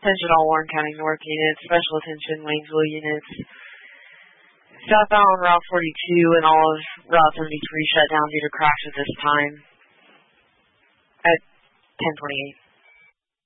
Attention all Warren County North units, special attention Waynesville units. Southbound Route 42 and all of Route 73 shut down due to crashes this time at 10:28.